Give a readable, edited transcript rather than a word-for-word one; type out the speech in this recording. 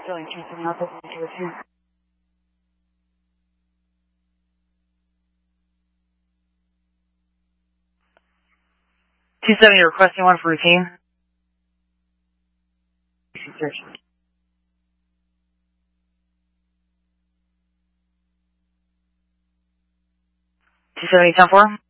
Sterling 270 Alpha, thank you with you. 270 requesting one for routine. Search. 270 10-4.